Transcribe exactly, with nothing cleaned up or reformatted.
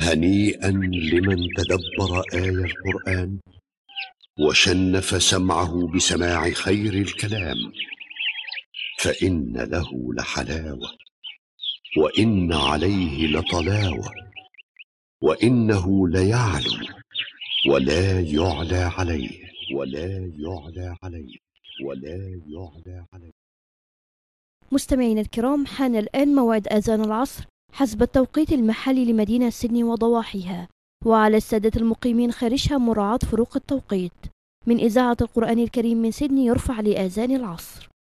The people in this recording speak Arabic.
هنيئا لمن تدبر آي القرآن وشنف سمعه بسماع خير الكلام، فإن له لحلاوة وإن عليه لطلاوة، وإنه ليعلو ولا يعلى عليه ولا يعلى عليه ولا يعلى عليه. مستمعينا الكرام، حان الآن موعد آذان العصر حسب التوقيت المحلي لمدينة سيدني وضواحيها، وعلى السادة المقيمين خارجها مراعاة فروق التوقيت. من إذاعة القرآن الكريم من سيدني يرفع لآذان العصر.